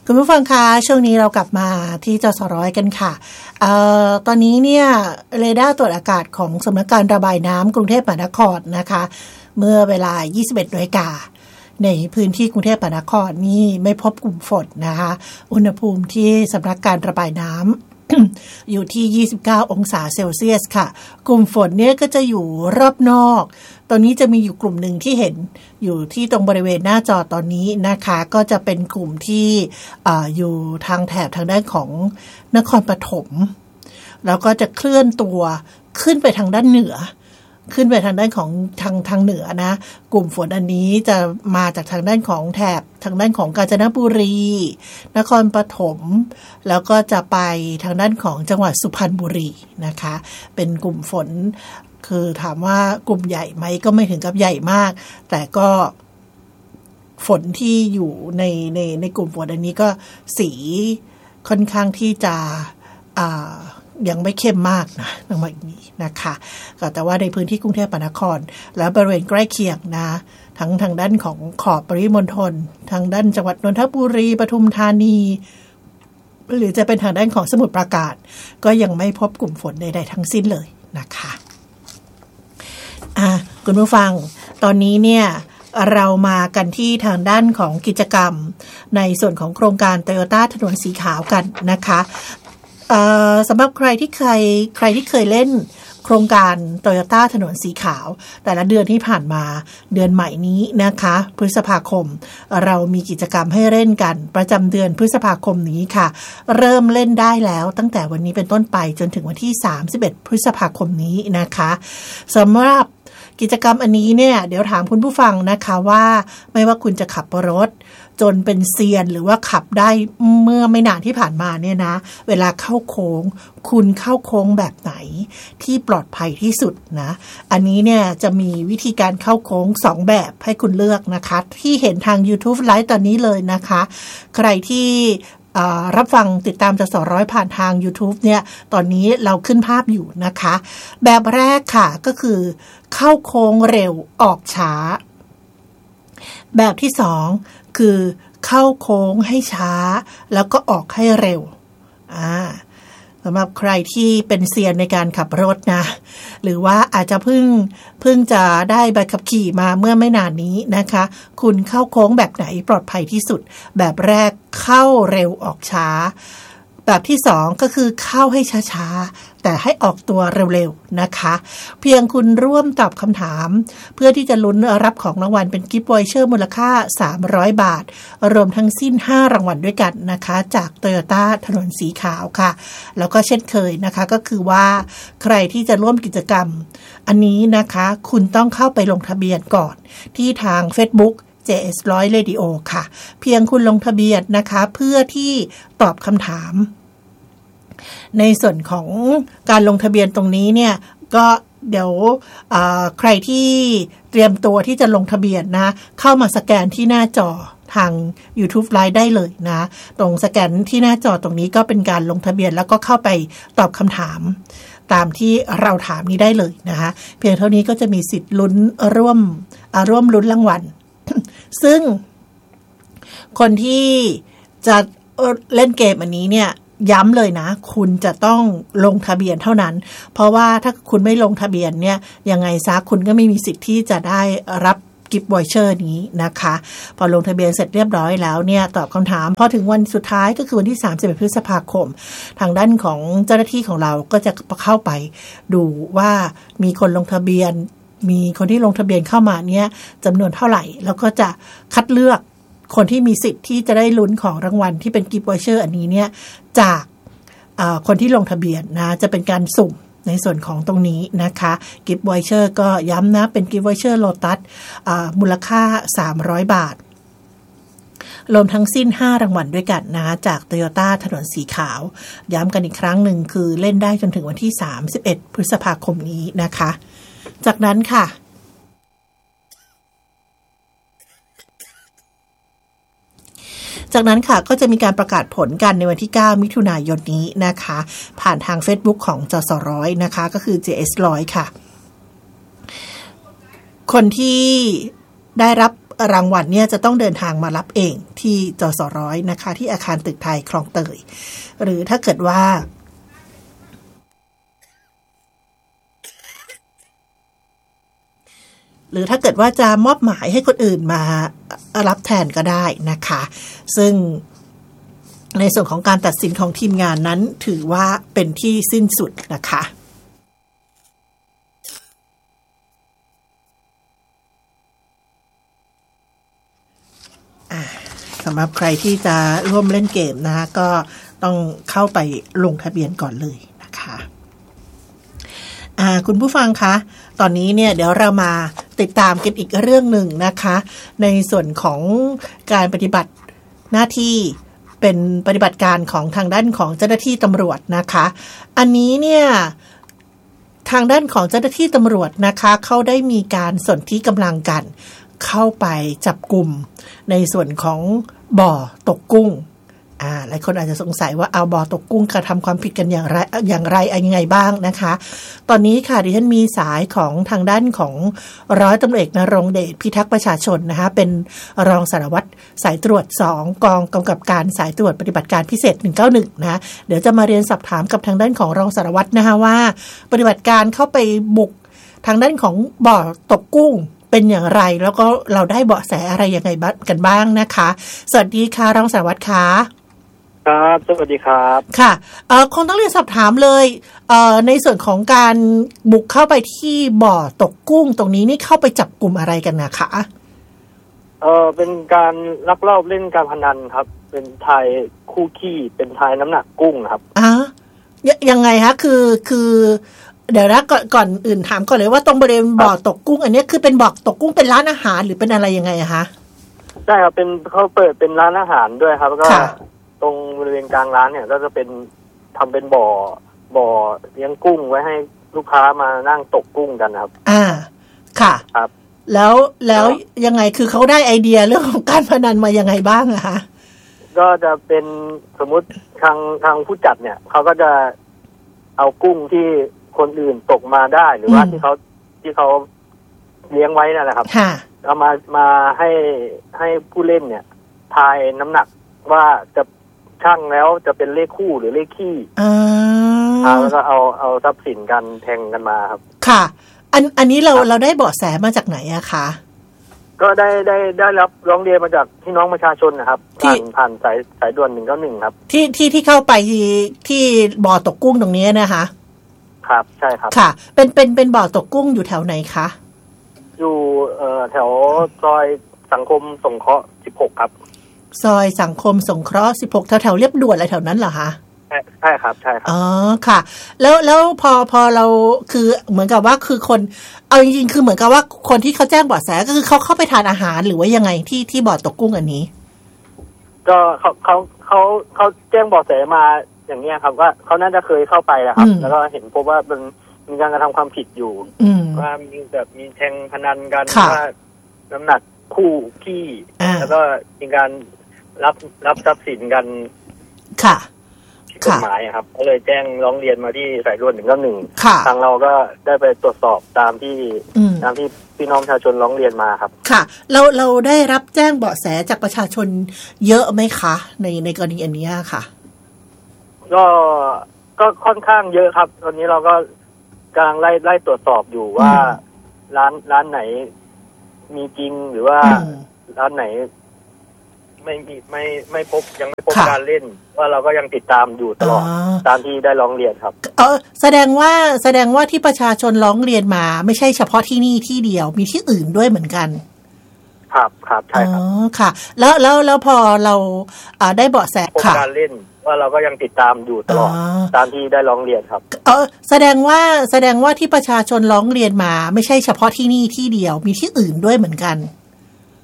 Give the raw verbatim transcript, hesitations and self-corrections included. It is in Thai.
คุณผู้ฟังคะช่วงนี้เรากลับมาที่จสร้อยกันค่ะเอ่อตอนนี้เนี่ยเรดาร์ตรวจอากาศของสำนักการระบายน้ำกรุงเทพมหานครนะคะเมื่อเวลา ยี่สิบเอ็ดนาฬิกาในพื้นที่กรุงเทพมหานครนี่ไม่พบกลุ่มฝนนะคะอุณหภูมิที่สำนักการระบายน้ำ อยู่ที่ยี่สิบเก้าองศาเซลเซียสค่ะกลุ่มฝนเนี่ยก็จะอยู่รอบนอกตอนนี้จะมีอยู่กลุ่มหนึ่งที่เห็นอยู่ที่ตรงบริเวณหน้าจอตอนนี้นะคะก็จะเป็นกลุ่มที่ อ, อยู่ทางแถบทางด้านของนครปฐมแล้วก็จะเคลื่อนตัวขึ้นไปทางด้านเหนือขึ้นไปทางด้านของทางทางเหนือนะกลุ่มฝนอันนี้จะมาจากทางด้านของแถบทางด้านของกาญจนบุรีนครปฐมแล้วก็จะไปทางด้านของจังหวัดสุพรรณบุรีนะคะเป็นกลุ่มฝนคือถามว่ากลุ่มใหญ่ไหมก็ไม่ถึงกับใหญ่มากแต่ก็ฝนที่อยู่ในในในกลุ่มฝนอันนี้ก็สีค่อนข้างที่จะอ่ายังไม่เข้มมากนะตรงนี้นะคะก็แต่ว่าในพื้นที่กรุงเทพมหานครและบริเวณใกล้เคียงนะทั้งทางด้านของขอบปริมณฑลทางด้านจังหวัดนนทบุรีปทุมธานีหรือจะเป็นทางด้านของสมุทรปราการก็ยังไม่พบกลุ่มฝนใดๆทั้งสิ้นเลยนะคะอ่ะคุณผู้ฟังตอนนี้เนี่ยเรามากันที่ทางด้านของกิจกรรมในส่วนของโครงการ Toyota ถนนสีขาวกันนะคะสำหรับใครที่เคยใครที่เคยเล่นโครงการ Toyota ถนนสีขาวแต่ละเดือนที่ผ่านมาเดือนใหม่นี้นะคะพฤษภาคมเรามีกิจกรรมให้เล่นกันประจำเดือนพฤษภาคมนี้ค่ะเริ่มเล่นได้แล้วตั้งแต่วันนี้เป็นต้นไปจนถึงวันที่สามสิบเอ็ดพฤษภาคมนี้นะคะสำหรับกิจกรรมอันนี้เนี่ยเดี๋ยวถามคุณผู้ฟังนะคะว่าไม่ว่าคุณจะขับรถจนเป็นเซียนหรือว่าขับได้เมื่อไม่นานที่ผ่านมาเนี่ยนะเวลาเข้าโค้งคุณเข้าโค้งแบบไหนที่ปลอดภัยที่สุดนะอันนี้เนี่ยจะมีวิธีการเข้าโค้งสองแบบให้คุณเลือกนะคะที่เห็นทาง YouTube Live ตอนนี้เลยนะคะใครที่รับฟังติดตามจสร้อยผ่านทาง YouTube เนี่ยตอนนี้เราขึ้นภาพอยู่นะคะแบบแรกค่ะก็คือเข้าโค้งเร็วออกช้าแบบที่สองคือเข้าโค้งให้ช้าแล้วก็ออกให้เร็วอ่าสำหรับใครที่เป็นเซียนในการขับรถนะหรือว่าอาจจะเพิ่งเพิ่งจะได้ใบขับขี่มาเมื่อไม่นานนี้นะคะคุณเข้าโค้งแบบไหนปลอดภัยที่สุดแบบแรกเข้าเร็วออกช้าแบบที่สองก็คือเข้าให้ช้าๆแต่ให้ออกตัวเร็วๆนะคะเพียงคุณร่วมตอบคำถามเพื่อที่จะลุ้นรับของรางวัลเป็นกิฟต์วอยเชอร์มูลค่าสามร้อยบาทรวมทั้งสิ้นห้ารางวัลด้วยกันนะคะจาก Toyota ถนนสีขาวค่ะแล้วก็เช่นเคยนะคะก็คือว่าใครที่จะร่วมกิจกรรมอันนี้นะคะคุณต้องเข้าไปลงทะเบียนก่อนที่ทาง Facebookเจ เอส หนึ่งร้อย Radio ค่ะเพียงคุณลงทะเบียนนะคะเพื่อที่ตอบคำถามในส่วนของการลงทะเบียนตรงนี้เนี่ยก็เดี๋ยวใครที่เตรียมตัวที่จะลงทะเบียนนะเข้ามาสแกนที่หน้าจอทาง YouTube Live ได้เลยนะตรงสแกนที่หน้าจอตรงนี้ก็เป็นการลงทะเบียนแล้วก็เข้าไปตอบคำถามตามที่เราถามนี้ได้เลยนะคะเพียงเท่านี้ก็จะมีสิทธิ์ลุ้นร่วมร่วมลุ้นรางวัล ซึ่งคนที่จะเล่นเกมอันนี้เนี่ยย้ำเลยนะคุณจะต้องลงทะเบียนเท่านั้นเพราะว่าถ้าคุณไม่ลงทะเบียนเนี่ยยังไงซะคุณก็ไม่มีสิทธิ์ที่จะได้รับกิฟต์วอยเชอร์นี้นะคะพอลงทะเบียนเสร็จเรียบร้อยแล้วเนี่ยตอบคำถามพอถึงวันสุดท้ายก็คือวันที่สามสิบเอ็ดพฤษภาคมทางด้านของเจ้าหน้าที่ของเราก็จะเข้าไปดูว่ามีคนลงทะเบียนมีคนที่ลงทะเบียนเข้ามาเนี่ยจำนวนเท่าไหร่แล้วก็จะคัดเลือกคนที่มีสิทธิ์ที่จะได้ลุ้นของรางวัลที่เป็นกิฟต์วอยเชอร์อันนี้เนี่ยจากคนที่ลงทะเบียนนะจะเป็นการสุ่มในส่วนของตรงนี้นะคะกิฟต์วอยเชอร์ก็ย้ำนะเป็นกิฟต์วอยเชอร์โลตัสมูลค่าสามร้อยบาทรวมทั้งสิ้นห้ารางวัลด้วยกันนะจาก Toyota ถนนสีขาวย้ำกันอีกครั้งหนึ่งคือเล่นได้จนถึงวันที่สามสิบเอ็ดพฤษภาคมนี้นะคะจากนั้นค่ะจากนั้นค่ะก็จะมีการประกาศผลกันในวันที่เก้ามิถุนายนนี้นะคะผ่านทาง Facebook ของจสร้อยนะคะก็คือ เจ เอส หนึ่งร้อย ค่ะคนที่ได้รับรางวัลเนี่ยจะต้องเดินทางมารับเองที่จสร้อยนะคะที่อาคารตึกไทยคลองเตยหรือถ้าเกิดว่าหรือถ้าเกิดว่าจะมอบหมายให้คนอื่นมารับแทนก็ได้นะคะซึ่งในส่วนของการตัดสินของทีมงานนั้นถือว่าเป็นที่สิ้นสุดนะคะสำหรับใครที่จะร่วมเล่นเกมนะคะก็ต้องเข้าไปลงทะเบียนก่อนเลยนะคะคุณผู้ฟังคะตอนนี้เนี่ยเดี๋ยวเรามาติดตามกันอีกเรื่องหนึ่งนะคะในส่วนของการปฏิบัติหน้าที่เป็นปฏิบัติการของทางด้านของเจ้าหน้าที่ตำรวจนะคะอันนี้เนี่ยทางด้านของเจ้าหน้าที่ตำรวจนะคะเขาได้มีการสนธิกำลังกันเข้าไปจับกลุ่มในส่วนของบ่อตกกุ้งอ่าหลายคนอาจจะสงสัยว่าเอาบ่อตกกุ้งกระทำความผิดกันอย่างไรอย่างไรยังไงบ้างนะคะตอนนี้ค่ะดิฉันมีสายของทางด้านของร้อยตำรวจเอกณรงค์เดชพิทักษ์ประชาชนนะคะเป็นรองสารวัตรสายตรวจสองกองกำกับการสายตรวจปฏิบัติการพิเศษหนึ่งเก้าหนึ่งนะเดี๋ยวจะมาเรียนสอบถามกับทางด้านของรองสารวัตรนะคะว่าปฏิบัติการเข้าไปบุกทางด้านของบ่อตกกุ้งเป็นอย่างไรแล้วก็เราได้เบาะแสอะไรยังไงกันบ้างนะคะสวัสดีค่ะรองสารวัตรค่ะครับสวัสดีครับค่ะเอ่อคงต้องเรียนสอบถามเลยเอ่อในส่วนของการบุกเข้าไปที่บ่อตกกุ้งตรงนี้นี่เข้าไปจับกลุ่มอะไรกันนะคะเออเป็นการลักลอบเล่นการพนันครับเป็นทายคู่ขี้เป็นทายน้ำหนักกุ้งครับอ่ะยังไงคะคือคือเดี๋ยวนะก่อนก่อนอื่นถามก่อนเลยว่าตรงบริเวณบ่อตกกุ้งอันนี้คือเป็นบ่อตกกุ้งเป็นร้านอาหารหรือเป็นอะไรยังไงอะคะใช่ครับเป็นเขาเปิดเป็นร้านอาหารด้วยครับแล้วก็ตรงบริเวณกลางร้านเนี่ยก็จะเป็นทำเป็นบ่อบ่อเลี้ยงกุ้งไว้ให้ลูกค้ามานั่งตกกุ้งกันครับอ่าค่ะครับแล้วแล้วยังไงคือเขาได้ไอเดียเรื่องของการพนันมายังไงบ้างอะคะก็จะเป็นสมมุติทางทางผู้จัดเนี่ยเขาก็จะเอากุ้งที่คนอื่นตกมาได้หรือว่าที่เขาที่เขาเลี้ยงไว้นั่นแหละครับเอามามาให้ให้ผู้เล่นเนี่ยทายน้ำหนักว่าจะช่างแล้วจะเป็นเลขคู่หรือเลขขี้อ่าแล้วก็เอาเอาทรัพย์สินกันแทงกันมาครับค่ะอันอันนี้เราเราได้เบาะแสมาจากไหนอะคะก็ได้ได้ได้รับร้องเรียนมาจากพี่น้องประชาชนนะครับผ่านผ่านสายสายด่วนหนึ่งเก้าหนึ่งครับที่ที่ที่เข้าไปที่บ่อตกกุ้งตรงนี้นะคะครับใช่ครับค่ะเป็นเป็นเป็นบ่อตกกุ้งอยู่แถวไหนคะอยู่เอ่อแถวซอยสังคมสงเคราะห์สิบหกครับซอยสังคมสงเคราะห์สิบหกแถวแถวเรียบด่วนอะไรแถวนั้นเหรอคะใช่ใช่ครับใช่ครับอ๋อค่ะแล้วแล้วพอพอเราคือเหมือนกับว่าคือคนเอาจริงๆคือเหมือนกับว่าคนที่เขาแจ้งเบาะแสก็คือเขาเข้าไปทานอาหารหรือว่ายังไงที่ที่บ่อตกกุ้งอันนี้ก็เขาเขาเขาเขาแจ้งเบาะแสมาอย่างเงี้ยครับว่าเขาน่าจะเคยเข้าไปแล้วครับแล้วก็เห็นพบว่ามันมีการกระทำความผิดอยู่ว่ามีแบบมีแทงพนันกันว่าน้ำหนักคู่ขี้แล้วก็มีการรับรับทรัพย์สินกันค่ะผิดกฎหมายครับก็เลยแจ้งร้องเรียนมาที่สายด่วนหนึ่งเก้าหนึ่งทางเราก็ได้ไปตรวจสอบตามที่ตามที่พี่น้องประชาชนร้องเรียนมาครับค่ะเราเราได้รับแจ้งเบาะแสจากประชาชนเยอะไหมคะในในกรณีอันนี้ค่ะก็ก็ค่อนข้างเยอะครับตอนนี้เราก็กำลังไล่ไล่ตรวจสอบอยู่ว่าร้านร้านไหนมีจริงหรือว่าร้านไหนไม่มีไม่ไม่พบยังไม่พบการเล่นว่าเราก็ยังติดตามอยู่ตลอดตามที่ได้ร้องเรียนครับเออแสดงว่าแสดงว่าที่ประชาชนร้องเรียนมาไม่ใช่เฉพาะที่นี่ที่เดียวมีที่อื่นด้วยเหมือนกันครับครับใช่ครับอ๋อค่ะแล้วแล้วแล้วพอเราอ่าได้เบาะแสค่ะการเล่นว่าเราก็ยังติดตามอยู่ตลอดตามที่ได้ร้องเรียนครับเออแสดงว่าแสดงว่าที่ประชาชนร้องเรียนมาไม่ใช่เฉพาะที่นี่ที่เดียวมีที่อื่นด้วยเหมือนกัน